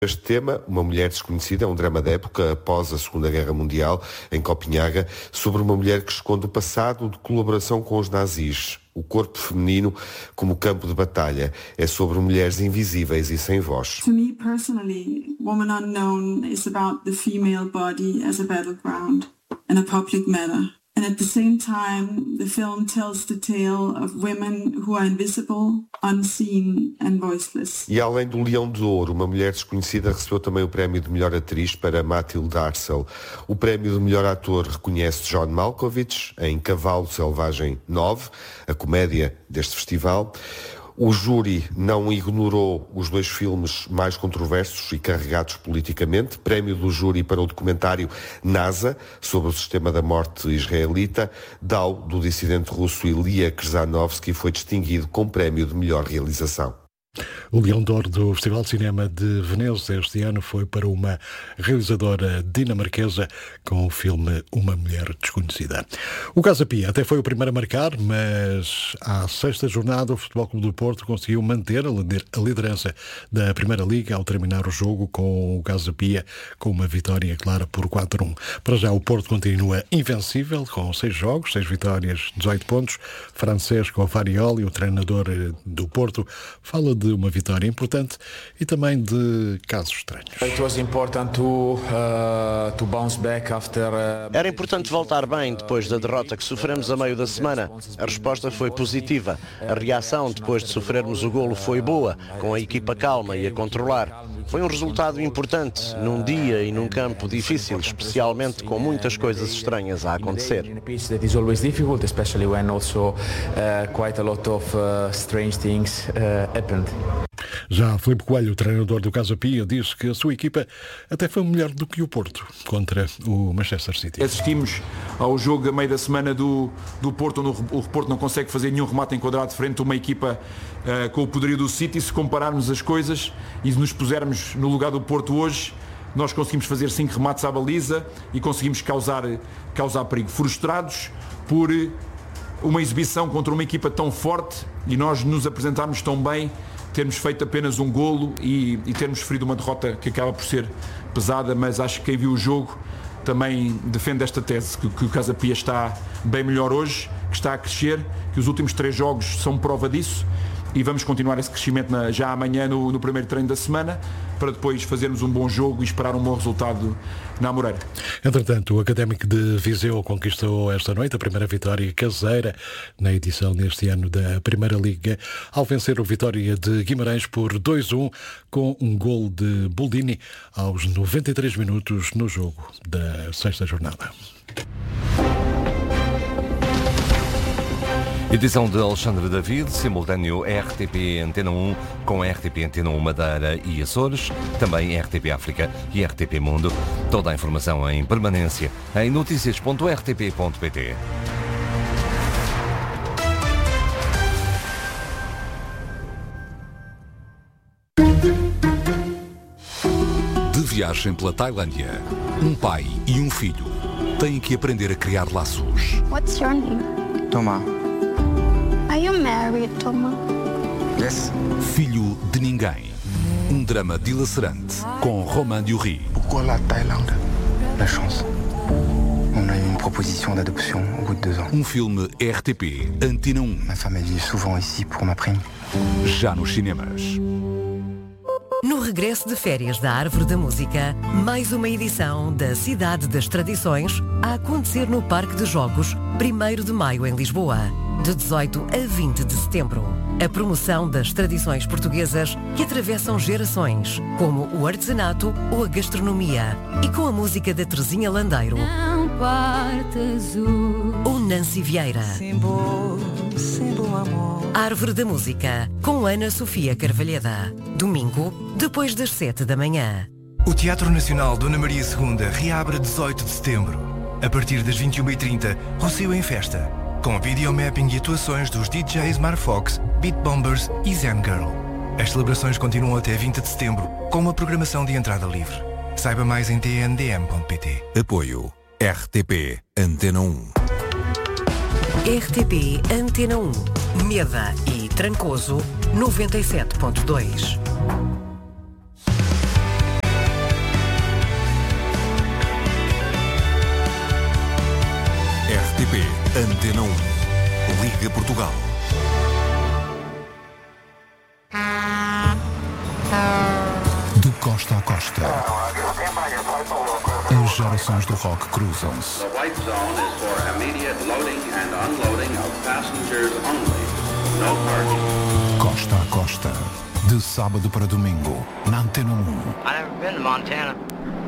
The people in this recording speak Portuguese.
Este tema, Uma Mulher Desconhecida, é um drama da época após a Segunda Guerra Mundial, em Copenhaga, sobre uma mulher que esconde o passado de colaboração com os nazis. O corpo feminino como campo de batalha. É sobre mulheres invisíveis e sem voz. To me personally, Woman Unknown is about the female body as a battleground and a public matter. And at the same time, the film tells the tale of women who are invisible, unseen and voiceless. E além do Leão de Ouro, Uma Mulher Desconhecida recebeu também o prémio de melhor atriz para Mathilde Arcel. O prémio de melhor ator reconhece John Malkovich em Cavalo Selvagem 9, a comédia deste festival. O júri não ignorou os dois filmes mais controversos e carregados politicamente. Prémio do júri para o documentário NASA, sobre o sistema da morte israelita. Dao, do dissidente russo Ilya Krzanovsky, foi distinguido com prémio de melhor realização. O Leão de Ouro do Festival de Cinema de Veneza este ano foi para uma realizadora dinamarquesa com o filme Uma Mulher Desconhecida. O Casa Pia até foi o primeiro a marcar, mas à sexta jornada o Futebol Clube do Porto conseguiu manter a liderança da Primeira Liga ao terminar o jogo com o Casa Pia com uma vitória clara por 4-1. Para já o Porto continua invencível com 6 jogos, 6 vitórias, 18 pontos. Francesco Farioli, o treinador do Porto, fala de uma vitória importante e também de casos estranhos. Era importante voltar bem depois da derrota que sofremos a meio da semana. A resposta foi positiva. A reação depois de sofrermos o golo foi boa, com a equipa calma e a controlar. Foi um resultado importante num dia e num campo difícil, especialmente com muitas coisas estranhas a acontecer. Já Filipe Coelho, o treinador do Casa Pia, diz que a sua equipa até foi melhor do que o Porto contra o Manchester City. Assistimos ao jogo a meio da semana do Porto, onde o Porto não consegue fazer nenhum remate enquadrado frente a uma equipa com o poderio do City. Se compararmos as coisas e nos pusermos no lugar do Porto hoje, nós conseguimos fazer 5 remates à baliza e conseguimos causar perigo. Frustrados por uma exibição contra uma equipa tão forte e nós nos apresentarmos tão bem, termos feito apenas um golo e termos sofrido uma derrota que acaba por ser pesada, mas acho que quem viu o jogo também defende esta tese, que o Casa Pia está bem melhor hoje, que está a crescer, que os últimos 3 jogos são prova disso e vamos continuar esse crescimento já amanhã no primeiro treino da semana, para depois fazermos um bom jogo e esperar um bom resultado na Amoreira. Entretanto, o Académico de Viseu conquistou esta noite a primeira vitória caseira na edição deste ano da Primeira Liga, ao vencer o Vitória de Guimarães por 2-1, com um gol de Boldini aos 93 minutos no jogo da sexta jornada. Edição de Alexandre David, simultâneo RTP Antena 1 com RTP Antena 1 Madeira e Açores, também RTP África e RTP Mundo. Toda a informação em permanência em noticias.rtp.pt. De viagem pela Tailândia, um pai e um filho têm que aprender a criar laços. What's your name? Thomas. Are you married, Thomas? Yes. Filho de Ninguém. Um drama dilacerante com Romain Duris. Pourquoi la Thaïlande? La chance. On a eu une proposition d'adoption au bout de 2 ans. Um filme RTP Antena 1. Ma femme elle vit souvent ici pour ma prime. Já nos cinemas. No regresso de férias da Árvore da Música, mais uma edição da Cidade das Tradições a acontecer no Parque de Jogos, 1º de maio em Lisboa, de 18 a 20 de setembro. A promoção das tradições portuguesas que atravessam gerações, como o artesanato ou a gastronomia, e com a música da Terezinha Landeiro ou Nancy Vieira. Árvore da Música, com Ana Sofia Carvalheda. Domingo, depois das 7 da manhã. O Teatro Nacional Dona Maria II reabre a 18 de setembro. A partir das 21h30, Rocio em Festa, com videomapping e atuações dos DJs Marfox, Beat Bombers e Zen Girl. As celebrações continuam até 20 de setembro, com uma programação de entrada livre. Saiba mais em tndm.pt. Apoio RTP Antena 1. RTP Antena 1. Meda e Trancoso 97.2. Antena 1. Liga Portugal. De costa a costa, as gerações do rock cruzam-se. Costa a costa, de sábado para domingo, na Antena 1. I've never been to Montana.